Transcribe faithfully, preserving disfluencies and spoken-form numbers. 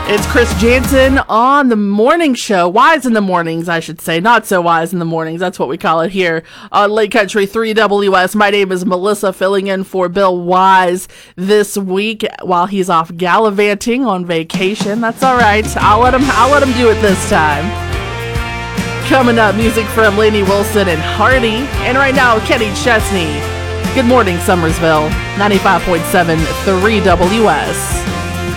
It's Chris Jansen on the morning show. Wise in the mornings, I should say. Not so wise in the mornings. That's what we call it here on Lake Country three W S. My name is Melissa, filling in for Bill Wise this week while he's off gallivanting on vacation. That's all right. I'll let him, I'll let him do it this time. Coming up, music from Lainey Wilson and Hardy. And right now, Kenny Chesney. Good morning, Summersville. ninety-five point seven three W S.